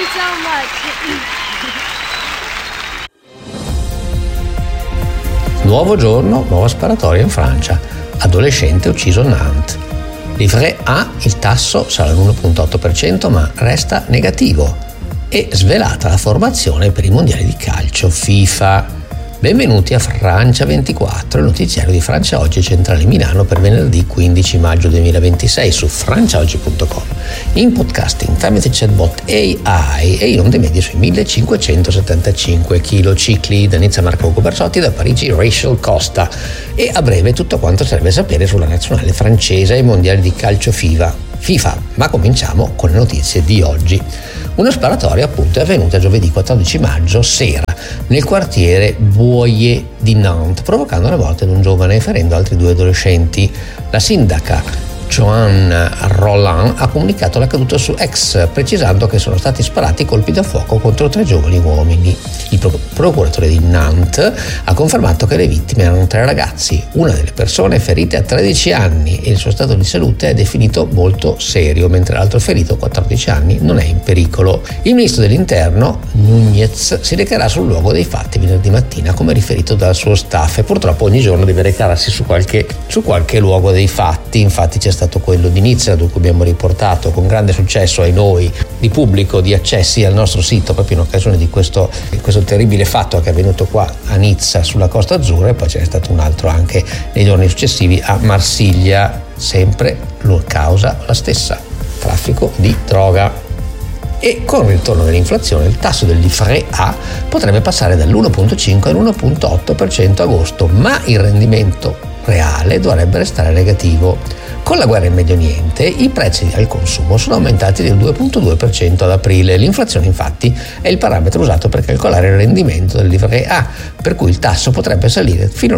Nuovo giorno, nuova sparatoria in Francia. Adolescente ucciso a Nantes. Livret A, il tasso sarà l'1.8%, ma resta negativo. E svelata la formazione per i mondiali di calcio FIFA. Benvenuti a Francia 24, il notiziario di Francia Oggi Centrale Milano per venerdì 15 maggio 2026 su franciaoggi.com, in podcasting tramite chatbot AI e in onde medie sui 1575 kHz. Da Nizza Marco Cubersotti, da Parigi Rachel Costa. E a breve tutto quanto serve sapere sulla nazionale francese ai mondiali di calcio FIFA. Ma cominciamo con le notizie di oggi. Una sparatoria appunto è avvenuta giovedì 14 maggio sera nel quartiere Boyer di Nantes, provocando la morte di un giovane e ferendo altri 2 adolescenti. La sindaca Joanne Roland ha comunicato l'accaduto su X, precisando che sono stati sparati colpi da fuoco contro 3 giovani uomini. Il procuratore di Nantes ha confermato che le vittime erano 3 ragazzi. Una delle persone ferite ha 13 anni e il suo stato di salute è definito molto serio, mentre l'altro ferito, 14 anni, non è in pericolo. Il ministro dell'interno, Nunez, si recherà sul luogo dei fatti venerdì mattina, come riferito dal suo staff, e purtroppo ogni giorno deve recarsi su qualche luogo dei fatti. Infatti c'è stato quello di Nizza, da cui abbiamo riportato con grande successo ai noi di pubblico di accessi al nostro sito proprio in occasione di questo terribile fatto che è avvenuto qua a Nizza sulla Costa Azzurra, e poi c'è stato un altro anche nei giorni successivi a Marsiglia, sempre causa la stessa: traffico di droga. E con il ritorno dell'inflazione il tasso del Livret A potrebbe passare dall'1.5 all'1.8% agosto, ma il rendimento reale dovrebbe restare negativo. Con la guerra in Medio Oriente i prezzi al consumo sono aumentati del 2.2% ad aprile. L'inflazione infatti è il parametro usato per calcolare il rendimento del Livret A, per cui il tasso potrebbe salire fino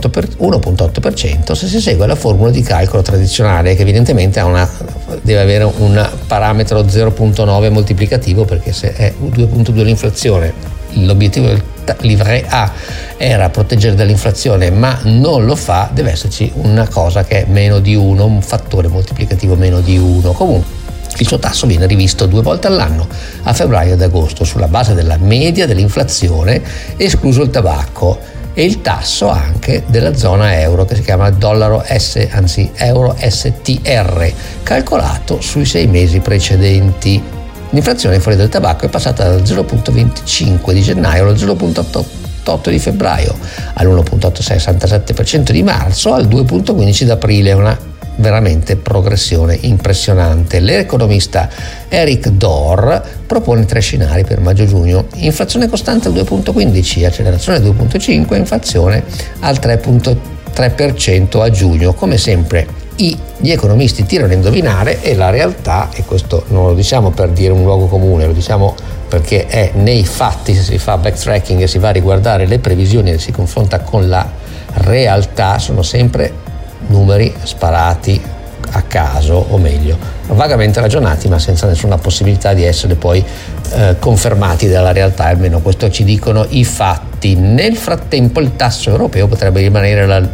all'1.8% se si segue la formula di calcolo tradizionale, che evidentemente deve avere un parametro 0.9 moltiplicativo, perché se è 2.2 l'inflazione, l'obiettivo del Livret A era proteggere dall'inflazione ma non lo fa, deve esserci una cosa che è meno di 1, un fattore moltiplicativo meno di 1. Comunque il suo tasso viene rivisto 2 volte all'anno, a febbraio ed agosto, sulla base della media dell'inflazione, escluso il tabacco, e il tasso anche della zona euro, che si chiama euro STR, calcolato sui 6 mesi precedenti. L'inflazione fuori del tabacco è passata dal 0.25 di gennaio allo 0.88 di febbraio, all'1.67% di marzo, al 2.15 di aprile, una veramente progressione impressionante. L'economista Eric Dorr propone 3 scenari per maggio-giugno: inflazione costante al 2.15, accelerazione al 2.5, inflazione al 3.3% a giugno. Come sempre gli economisti tirano a indovinare, e la realtà, e questo non lo diciamo per dire un luogo comune, lo diciamo perché è nei fatti, se si fa backtracking e si va a riguardare le previsioni e si confronta con la realtà, sono sempre numeri sparati a caso, o meglio vagamente ragionati, ma senza nessuna possibilità di essere poi confermati dalla realtà. Almeno questo ci dicono i fatti. Nel frattempo il tasso europeo potrebbe rimanere al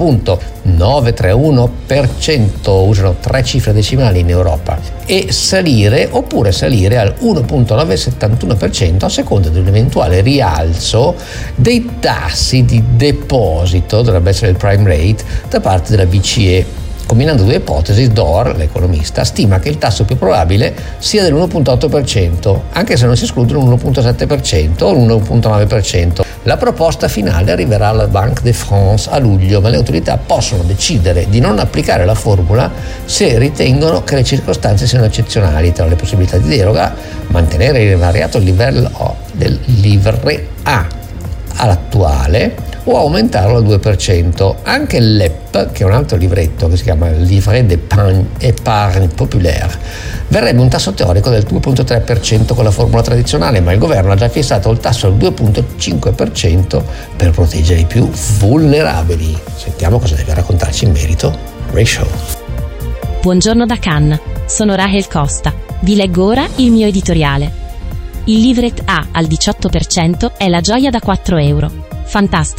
1.931%, usano 3 cifre decimali in Europa, e salire al 1.971% a seconda di un eventuale rialzo dei tassi di deposito, dovrebbe essere il prime rate, da parte della BCE. Combinando 2 ipotesi, Dorr, l'economista, stima che il tasso più probabile sia dell'1.8%, anche se non si escludono l'1.7% o l'1.9%. La proposta finale arriverà alla Banque de France a luglio, ma le autorità possono decidere di non applicare la formula se ritengono che le circostanze siano eccezionali. Tra le possibilità di deroga, mantenere invariato il livello del Livret A all'attuale o aumentarlo al 2%. Anche l'EP, che è un altro livretto che si chiama Livret d'Épargne Populaire, verrebbe un tasso teorico del 2.3% con la formula tradizionale, ma il governo ha già fissato il tasso al 2.5% per proteggere i più vulnerabili. Sentiamo cosa deve raccontarci in merito Rachel. Buongiorno da Cannes, sono Rachel Costa. Vi leggo ora il mio editoriale. Il Livret A al 18% è la gioia da 4 euro. Fantastico!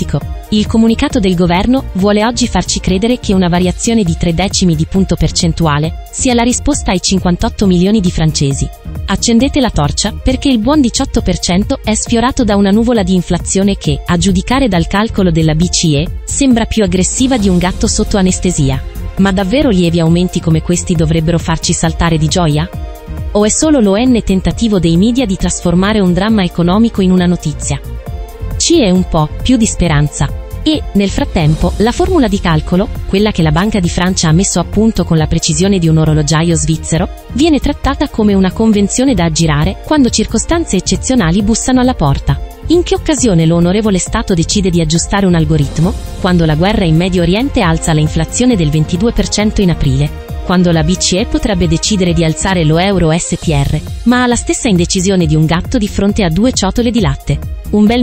Il comunicato del governo vuole oggi farci credere che una variazione di 0,3 di punto percentuale sia la risposta ai 58 milioni di francesi. Accendete la torcia, perché il buon 18% è sfiorato da una nuvola di inflazione che, a giudicare dal calcolo della BCE, sembra più aggressiva di un gatto sotto anestesia. Ma davvero lievi aumenti come questi dovrebbero farci saltare di gioia? O è solo l'ON tentativo dei media di trasformare un dramma economico in una notizia? Ci è un po' più di speranza. E, nel frattempo, la formula di calcolo, quella che la Banca di Francia ha messo a punto con la precisione di un orologiaio svizzero, viene trattata come una convenzione da aggirare quando circostanze eccezionali bussano alla porta. In che occasione l'onorevole Stato decide di aggiustare un algoritmo? Quando la guerra in Medio Oriente alza l'inflazione del 22% in aprile. Quando la BCE potrebbe decidere di alzare lo euro STR, ma ha la stessa indecisione di un gatto di fronte a 2 ciotole di latte. Un bel